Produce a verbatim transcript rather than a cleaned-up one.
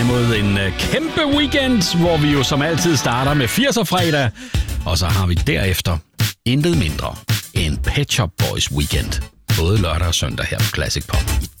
vej mod en uh, kæmpe weekend, hvor vi jo som altid starter med firser fredag. Og så har vi derefter intet mindre end Pet Shop Boys weekend. Både lørdag og søndag her på Classic Pop.